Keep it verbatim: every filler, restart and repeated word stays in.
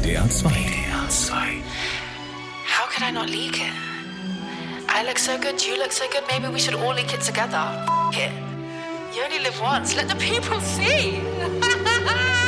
D R zwei. How could I not leak it? I look so good, you look so good, maybe we should all leak it together. F- it. You only live once, let the people see.